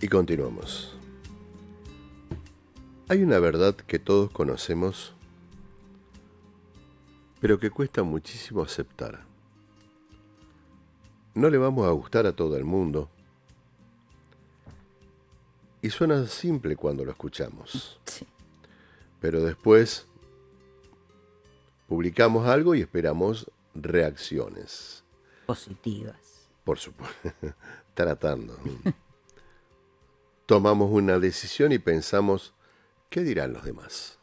Y continuamos. Hay una verdad que todos conocemos, pero que cuesta muchísimo aceptar. No le vamos a gustar a todo el mundo, y suena simple cuando lo escuchamos, Sí, pero después publicamos algo y esperamos reacciones. positivas. Por supuesto, tratando. Tomamos una decisión y pensamos, ¿qué dirán los demás?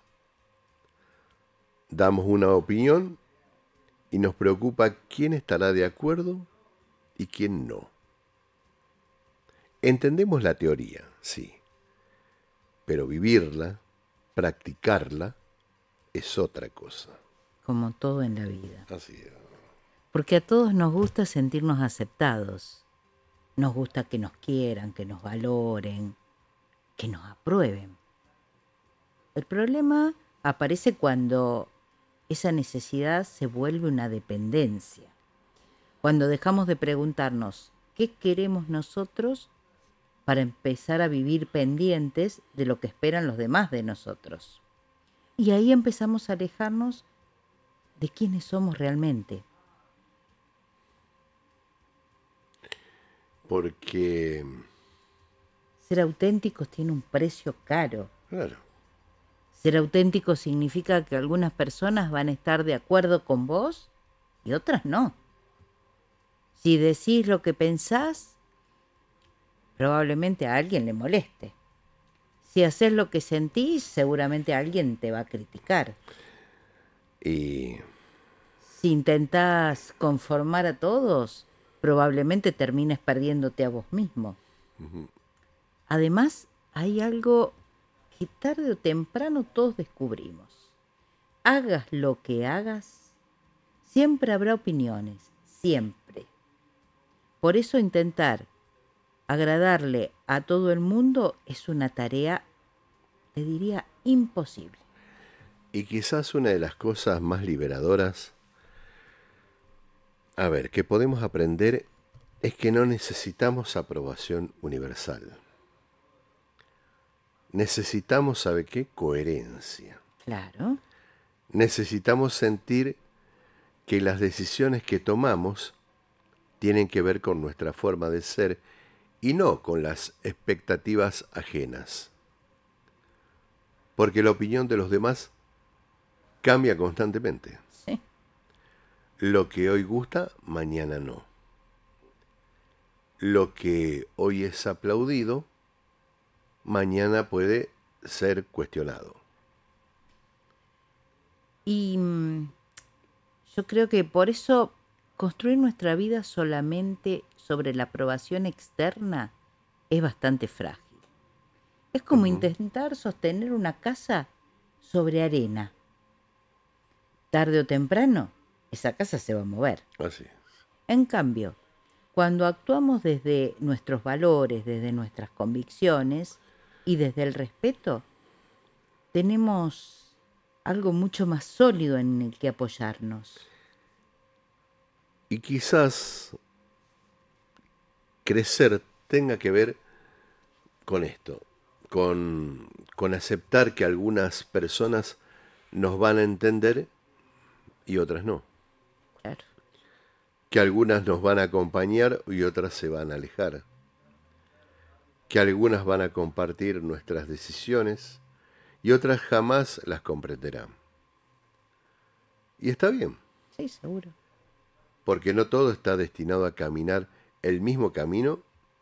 Damos una opinión y nos preocupa quién estará de acuerdo y quién no. Entendemos la teoría, sí, pero vivirla, practicarla, es otra cosa. Como todo en la vida. Así es. Porque a todos nos gusta sentirnos aceptados. Nos gusta que nos quieran, que nos valoren, que nos aprueben. El problema aparece cuando esa necesidad se vuelve una dependencia. Cuando dejamos de preguntarnos qué queremos nosotros para empezar a vivir pendientes de lo que esperan los demás de nosotros. Y ahí empezamos a alejarnos de quiénes somos realmente. Porque, Ser auténticos tiene un precio caro. claro, Ser auténtico significa que algunas personas van a estar de acuerdo con vos y otras no. Si decís lo que pensás, probablemente a alguien le moleste. Si haces lo que sentís, seguramente alguien te va a criticar. y Si intentás conformar a todos, probablemente termines perdiéndote a vos mismo. Además, hay algo que tarde o temprano todos descubrimos. Hagas lo que hagas, siempre habrá opiniones, siempre. Por eso intentar agradarle a todo el mundo es una tarea, te diría, imposible. y quizás una de las cosas más liberadoras, que podemos aprender es que no necesitamos aprobación universal. Necesitamos, ¿sabe qué? Coherencia. Claro. Necesitamos sentir que las decisiones que tomamos tienen que ver con nuestra forma de ser y no con las expectativas ajenas. Porque la opinión de los demás cambia constantemente. Sí. Lo que hoy gusta, mañana no. Lo que hoy es aplaudido, mañana puede ser cuestionado. Y yo creo que por eso construir nuestra vida solamente sobre la aprobación externa es bastante frágil. Es como intentar sostener una casa sobre arena. Tarde o temprano, esa casa se va a mover. Así es. En cambio, cuando actuamos desde nuestros valores, desde nuestras convicciones y desde el respeto, tenemos algo mucho más sólido en el que apoyarnos. Y quizás crecer tenga que ver con esto, con aceptar que algunas personas nos van a entender y otras no. Claro. Que algunas nos van a acompañar y otras se van a alejar. Que algunas van a compartir nuestras decisiones y otras jamás las comprenderán. Y está bien, Sí, seguro. porque no todo está destinado a caminar el mismo camino